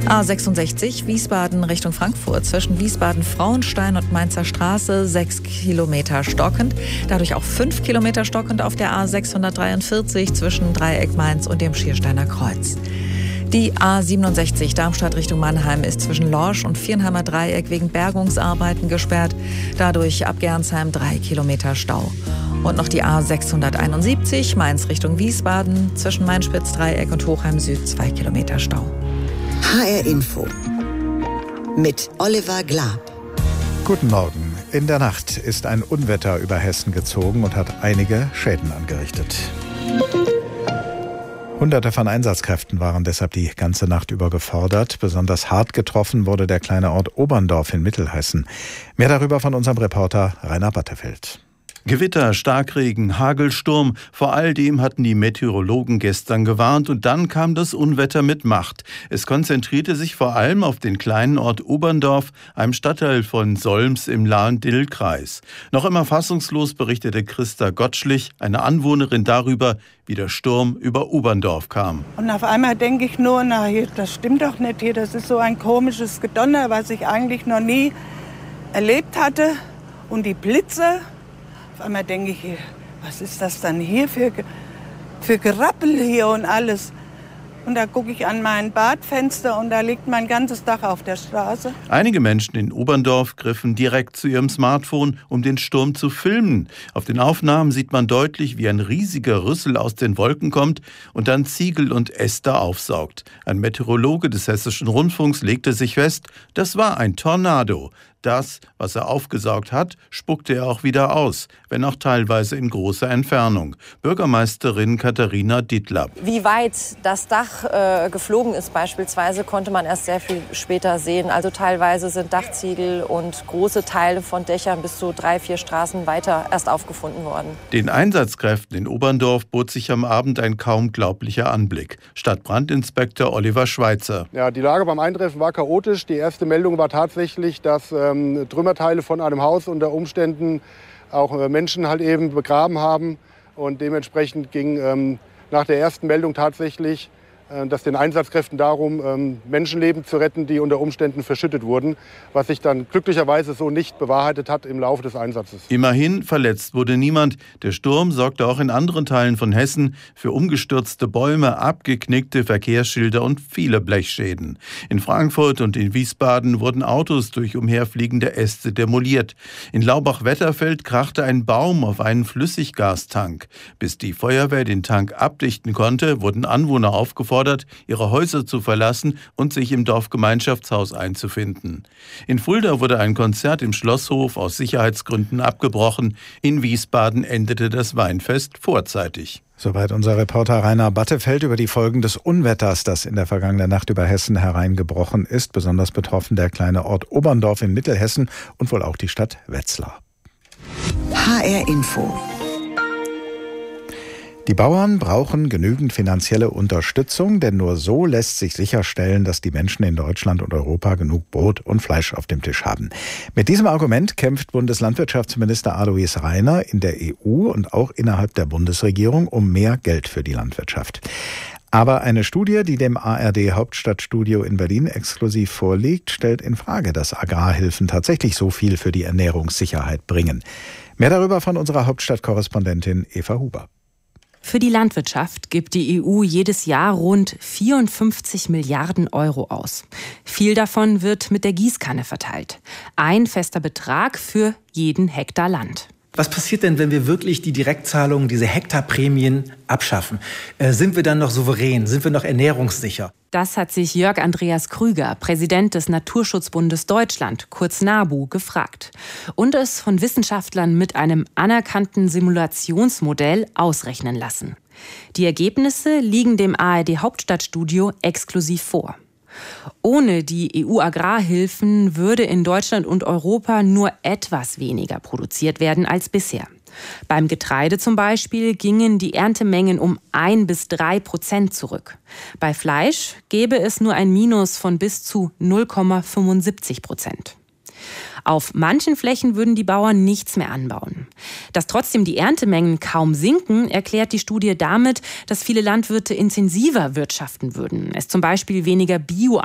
A66 Wiesbaden Richtung Frankfurt zwischen Wiesbaden-Frauenstein und Mainzer Straße 6 Kilometer stockend. Dadurch auch 5 Kilometer stockend auf der A643 zwischen Dreieck Mainz und dem Schiersteiner Kreuz. Die A67 Darmstadt Richtung Mannheim ist zwischen Lorsch und Viernheimer Dreieck wegen Bergungsarbeiten gesperrt. Dadurch ab Gernsheim 3 Kilometer Stau. Und noch die A671 Mainz Richtung Wiesbaden zwischen Mainspitz-Dreieck und Hochheim Süd 2 Kilometer Stau. HR Info mit Oliver Glab. Guten Morgen. In der Nacht ist ein Unwetter über Hessen gezogen und hat einige Schäden angerichtet. Hunderte von Einsatzkräften waren deshalb die ganze Nacht über gefordert. Besonders hart getroffen wurde der kleine Ort Oberndorf in Mittelhessen. Mehr darüber von unserem Reporter Rainer Battefeld. Gewitter, Starkregen, Hagelsturm, vor all dem hatten die Meteorologen gestern gewarnt und dann kam das Unwetter mit Macht. Es konzentrierte sich vor allem auf den kleinen Ort Oberndorf, einem Stadtteil von Solms im Lahn-Dill-Kreis. Noch immer fassungslos berichtete Christa Gottschlich, eine Anwohnerin, darüber, wie der Sturm über Oberndorf kam. Und auf einmal denke ich nur, das stimmt doch nicht hier, das ist so ein komisches Gedonner, was ich eigentlich noch nie erlebt hatte. Und die Blitze. Auf einmal denke ich, was ist das dann hier für Gerappel hier und alles. Und da gucke ich an mein Badfenster und da liegt mein ganzes Dach auf der Straße. Einige Menschen in Oberndorf griffen direkt zu ihrem Smartphone, um den Sturm zu filmen. Auf den Aufnahmen sieht man deutlich, wie ein riesiger Rüssel aus den Wolken kommt und dann Ziegel und Äste aufsaugt. Ein Meteorologe des Hessischen Rundfunks legte sich fest, das war ein Tornado. Das, was er aufgesaugt hat, spuckte er auch wieder aus, wenn auch teilweise in großer Entfernung. Bürgermeisterin Katharina Dittlapp. Wie weit das Dach geflogen ist beispielsweise, konnte man erst sehr viel später sehen. Also teilweise sind Dachziegel und große Teile von Dächern bis zu 3-4 Straßen weiter erst aufgefunden worden. Den Einsatzkräften in Oberndorf bot sich am Abend ein kaum glaublicher Anblick. Stadtbrandinspektor Oliver Schweitzer. Ja, die Lage beim Eintreffen war chaotisch. Die erste Meldung war tatsächlich, dass Trümmerteile von einem Haus unter Umständen auch Menschen halt eben begraben haben. Und dementsprechend ging nach der ersten Meldung tatsächlich dass den Einsatzkräften darum, Menschenleben zu retten, die unter Umständen verschüttet wurden, was sich dann glücklicherweise so nicht bewahrheitet hat im Laufe des Einsatzes. Immerhin verletzt wurde niemand. Der Sturm sorgte auch in anderen Teilen von Hessen für umgestürzte Bäume, abgeknickte Verkehrsschilder und viele Blechschäden. In Frankfurt und in Wiesbaden wurden Autos durch umherfliegende Äste demoliert. In Laubach-Wetterfeld krachte ein Baum auf einen Flüssiggastank. Bis die Feuerwehr den Tank abdichten konnte, wurden Anwohner aufgefordert, ihre Häuser zu verlassen und sich im Dorfgemeinschaftshaus einzufinden. In Fulda wurde ein Konzert im Schlosshof aus Sicherheitsgründen abgebrochen. In Wiesbaden endete das Weinfest vorzeitig. Soweit unser Reporter Rainer Battefeld über die Folgen des Unwetters, das in der vergangenen Nacht über Hessen hereingebrochen ist. Besonders betroffen der kleine Ort Oberndorf in Mittelhessen und wohl auch die Stadt Wetzlar. HR Info. Die Bauern brauchen genügend finanzielle Unterstützung, denn nur so lässt sich sicherstellen, dass die Menschen in Deutschland und Europa genug Brot und Fleisch auf dem Tisch haben. Mit diesem Argument kämpft Bundeslandwirtschaftsminister Alois Rainer in der EU und auch innerhalb der Bundesregierung um mehr Geld für die Landwirtschaft. Aber eine Studie, die dem ARD Hauptstadtstudio in Berlin exklusiv vorliegt, stellt in Frage, dass Agrarhilfen tatsächlich so viel für die Ernährungssicherheit bringen. Mehr darüber von unserer Hauptstadtkorrespondentin Eva Huber. Für die Landwirtschaft gibt die EU jedes Jahr rund 54 Milliarden Euro aus. Viel davon wird mit der Gießkanne verteilt. Ein fester Betrag für jeden Hektar Land. Was passiert denn, wenn wir wirklich die Direktzahlungen, diese Hektarprämien abschaffen? Sind wir dann noch souverän? Sind wir noch ernährungssicher? Das hat sich Jörg Andreas Krüger, Präsident des Naturschutzbundes Deutschland, kurz NABU, gefragt. Und es von Wissenschaftlern mit einem anerkannten Simulationsmodell ausrechnen lassen. Die Ergebnisse liegen dem ARD Hauptstadtstudio exklusiv vor. Ohne die EU-Agrarhilfen würde in Deutschland und Europa nur etwas weniger produziert werden als bisher. Beim Getreide zum Beispiel gingen die Erntemengen um 1-3% zurück. Bei Fleisch gäbe es nur ein Minus von bis zu 0,75%. Auf manchen Flächen würden die Bauern nichts mehr anbauen. Dass trotzdem die Erntemengen kaum sinken, erklärt die Studie damit, dass viele Landwirte intensiver wirtschaften würden, es zum Beispiel weniger Bio